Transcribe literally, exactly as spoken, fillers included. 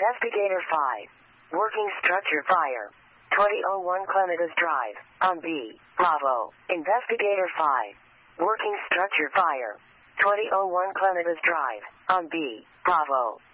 Investigator five. Working structure fire. twenty oh one Clematis Drive, on B. Bravo. Investigator five. Working structure fire. twenty oh one Clematis Drive, on B. Bravo.